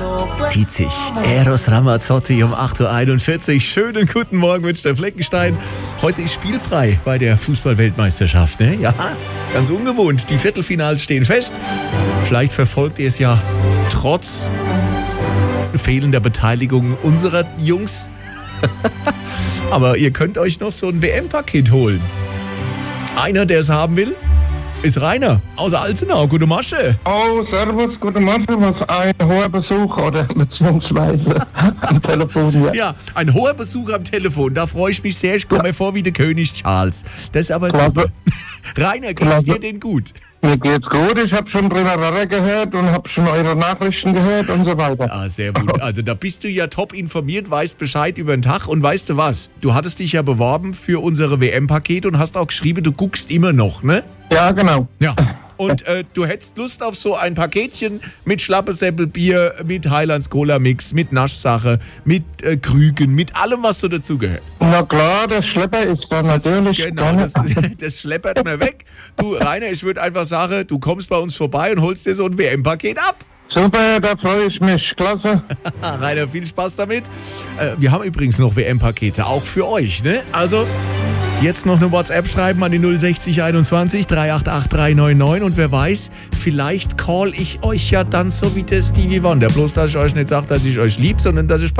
zieht sich Eros Ramazzotti um 8.41 Uhr. Schönen guten Morgen mit Steff Fleckenstein. Heute ist spielfrei bei der Fußball-Weltmeisterschaft, ne? Ja, ganz ungewohnt. Die Viertelfinals stehen fest. Vielleicht verfolgt ihr es ja trotz fehlender Beteiligung unserer Jungs. Aber ihr könnt euch noch so ein WM-Paket holen. Einer, der es haben will, ist Rainer aus Alzenau. Gute Masche. Oh, servus, gute Masche. Was ein hoher Besuch oder beziehungsweise am Telefon. Ja, ein hoher Besuch am Telefon. Da freue ich mich sehr. Ich komme mir vor wie der König Charles. Das ist aber super. Rainer, geht's dir denn gut? Mir geht's gut. Ich habe schon Bremerara gehört und habe schon eure Nachrichten gehört und so weiter. Ah, sehr gut. Also da bist du ja top informiert, weißt Bescheid über den Tag. Und weißt du was? Du hattest dich ja beworben für unsere WM-Paket und hast auch geschrieben, du guckst immer noch, ne? Ja, genau. Ja. Und du hättest Lust auf so ein Paketchen mit Schlappesäppelbier, mit Highlands Cola Mix, mit Naschsache, mit Krügen, mit allem, was so dazugehört. Na klar, das Schlepper ist da natürlich. Genau, das schleppert mir weg. Du, Rainer, ich würde einfach sagen, du kommst bei uns vorbei und holst dir so ein WM-Paket ab. Super, da freue ich mich. Klasse. Rainer, viel Spaß damit. Wir haben übrigens noch WM-Pakete, auch für euch, ne? Also jetzt noch eine WhatsApp schreiben an die 06021 388 399 und wer weiß, vielleicht call ich euch ja dann so wie der Stevie Wonder. Bloß, dass ich euch nicht sage, dass ich euch lieb, sondern dass ich